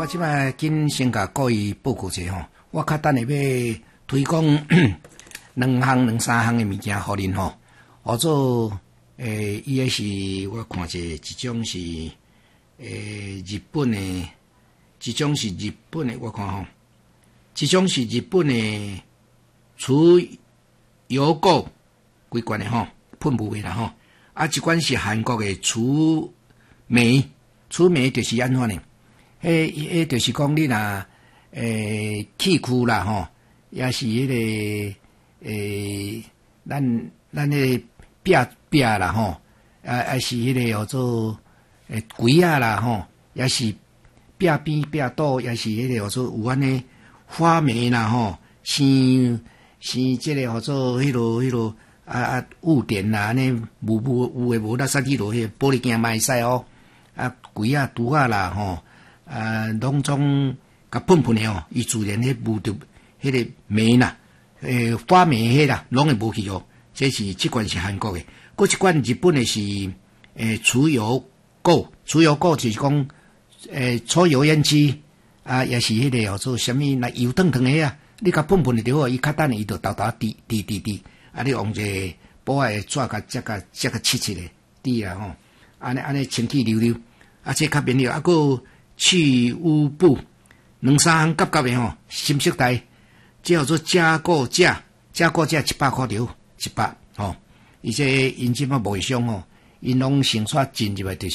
即摆紧先甲各位报告者吼，我较等下要推广两三项的物件，互恁吼。或做伊个是我看者一种是日本的，一种是日本的，我看吼，一种是日本的除油垢规罐的吼，喷雾的啦吼，啊一罐是韩国的除霉就是安怎呢？迄就是讲你若气躯啦吼，也是迄个咱迄个壁啦吼，也是迄个叫做柜啊啦吼，也是壁边壁倒，也是迄个叫做有安尼发霉啦吼，生即个叫做迄落污点啦，安尼有诶无啦，啥滴落迄玻璃镜嘛会使哦，柜啊拄啊啦吼。拢总甲喷的哦，伊自然迄无着迄个霉啦，发霉迄啦，拢会无去哦。这款是韩国的，过一款日本的是除油垢就是讲抽油烟机啊，也是迄个叫做什么那油烫烫的啊，你甲喷就对哦，伊较等伊就豆滴，啊，你用一个保险纸甲遮个切咧滴啊吼，安尼清气溜溜，啊，这较免了，啊个。去污布两三项夹的吼，深色台，这叫做加固架100块条，100吼。伊这因即摆卖商吼，因拢先刷进入来，就